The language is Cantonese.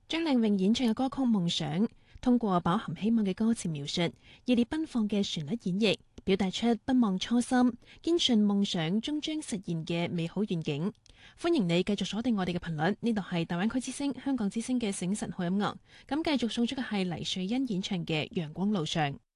張靚穎演唱嘅歌曲《夢想》，通過飽含希望嘅歌詞描述，熱烈奔放嘅旋律演繹，表達出不忘初心、堅信夢想終將實現嘅美好願景。歡迎你繼續鎖定我哋嘅頻率，呢度係大灣區之聲、香港之聲嘅醒神好音樂。咁繼續送出嘅係黎瑞恩演唱嘅《陽光路上》。